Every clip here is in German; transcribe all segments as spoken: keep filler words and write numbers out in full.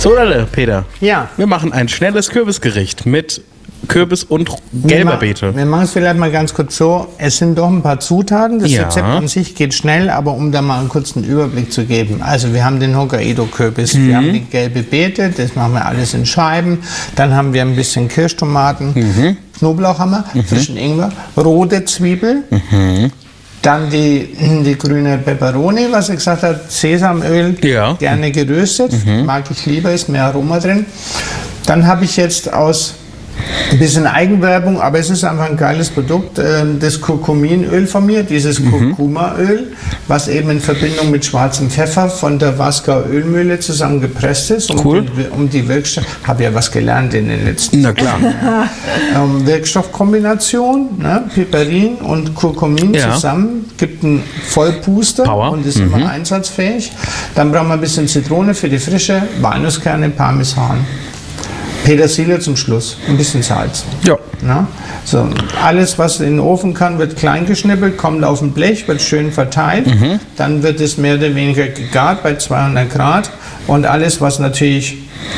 So, Lalle, Peter. Ja. Wir machen ein schnelles Kürbisgericht mit Kürbis und gelber Beete. Wir machen es vielleicht mal ganz kurz so. Es sind doch ein paar Zutaten. Das Ja. Rezept an sich geht schnell, aber um da mal einen kurzen Überblick zu geben. Also wir haben den Hokkaido-Kürbis, Mhm. wir haben die gelbe Beete, das machen wir alles in Scheiben. Dann haben wir ein bisschen Kirschtomaten, Mhm. Knoblauch haben wir, Mhm. frischen Ingwer, rote Zwiebel. Mhm. Dann die, die grüne Peperoni, was ich gesagt habe, Sesamöl, Ja. gerne geröstet, Mhm. mag ich lieber, ist mehr Aroma drin. Dann habe ich jetzt aus ein bisschen Eigenwerbung, aber es ist einfach ein geiles Produkt, äh, das Kurkuminöl von mir, dieses Mhm. Kurkumaöl, was eben in Verbindung mit schwarzem Pfeffer von der Wasgau Ölmühle zusammengepresst ist, um Cool. die, um die Wirkstoff, habe ja was gelernt in den letzten Na klar. ähm, Wirkstoffkombination, ne? Piperin und Kurkumin Ja. zusammen, gibt einen Vollpuster Power. und ist Mhm. immer einsatzfähig. Dann brauchen wir ein bisschen Zitrone für die Frische, Walnusskerne, Parmesan. Petersilie zum Schluss, ein bisschen Salz. Ja. Na? So, alles, was in den Ofen kann, wird klein geschnippelt, kommt auf ein Blech, wird schön verteilt. Mhm. Dann wird es mehr oder weniger gegart bei zweihundert Grad. Und alles, was natürlich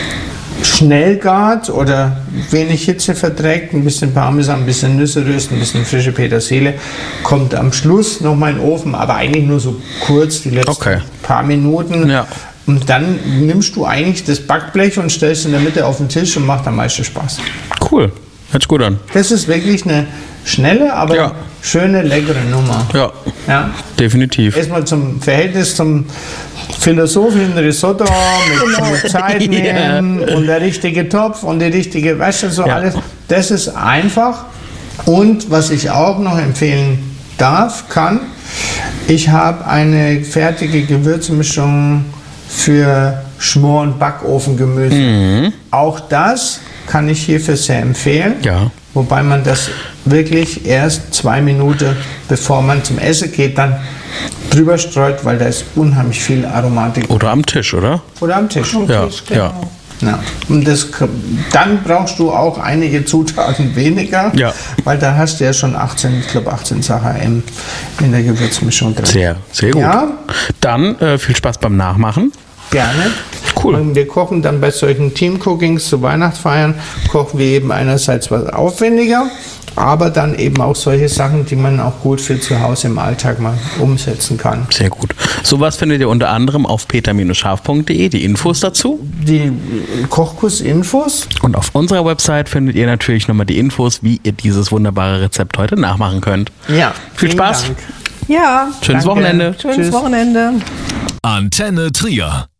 schnell gart oder wenig Hitze verträgt, ein bisschen Parmesan, ein bisschen Nüsse rösten, ein bisschen frische Petersilie, kommt am Schluss nochmal in den Ofen, aber eigentlich nur so kurz, die letzten Okay. paar Minuten. Ja. Und dann nimmst du eigentlich das Backblech und stellst in der Mitte auf den Tisch und macht am meisten Spaß. Cool. Hört sich gut an. Das ist wirklich eine schnelle, aber Ja. schöne, leckere Nummer. Ja, Ja. definitiv. Erstmal zum Verhältnis zum philosophischen Risotto mit, mit Zeit Ja. nehmen und der richtige Topf und die richtige Wäsche, so Ja. alles. Das ist einfach. Und was ich auch noch empfehlen darf, kann, ich habe eine fertige Gewürzmischung für Schmor- und Backofengemüse. Mhm. Auch das kann ich hierfür sehr empfehlen. Ja. Wobei man das wirklich erst zwei Minuten, bevor man zum Essen geht, dann drüber streut, weil da ist unheimlich viel Aromatik. Oder am Tisch, oder? Oder am Tisch. Ja, ja. Ja. Und das, dann brauchst du auch einige Zutaten weniger, Ja. weil da hast du ja schon achtzehn, ich glaube achtzehn Sachen in, in der Gewürzmischung drin. Sehr, sehr gut. Ja. Dann äh, viel Spaß beim Nachmachen. Gerne. Cool. Und wir kochen dann bei solchen Team-Cookings zu Weihnachtsfeiern, kochen wir eben einerseits was aufwendiger, aber dann eben auch solche Sachen, die man auch gut für zu Hause im Alltag mal umsetzen kann. Sehr gut. Sowas findet ihr unter anderem auf peter scharf punkt de, die Infos dazu. Die Kochkurs-Infos. Und auf unserer Website findet ihr natürlich nochmal die Infos, wie ihr dieses wunderbare Rezept heute nachmachen könnt. Ja. Viel vielen Spaß. Dank. Ja, Schönes Danke. Wochenende. schönes Tschüss. Wochenende. Antenne Trier.